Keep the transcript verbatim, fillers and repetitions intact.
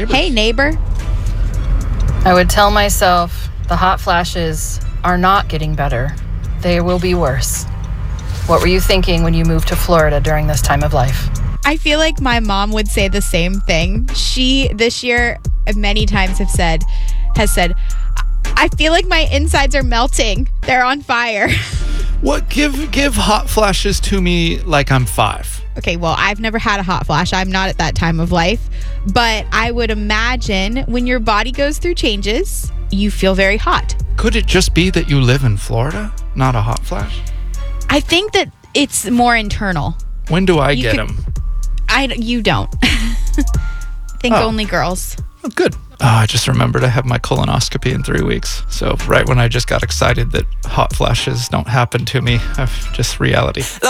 neighbors. Hey, neighbor. I would tell myself the hot flashes are not getting better. They will be worse. What were you thinking when you moved to Florida during this time of life? I feel like my mom would say the same thing. She, this year, many times have said, has said, I feel like my insides are melting. They're on fire. What? Give give hot flashes to me like I'm five. Okay, well, I've never had a hot flash. I'm not at that time of life. But I would imagine when your body goes through changes, you feel very hot. Could it just be that you live in Florida, not a hot flash? I think that it's more internal. When do I You get could- them? I, you don't. I think Oh. only girls. Oh, good. Oh, I just remembered I have my colonoscopy in three weeks. So right when I just got excited that hot flashes don't happen to me, I've just reality.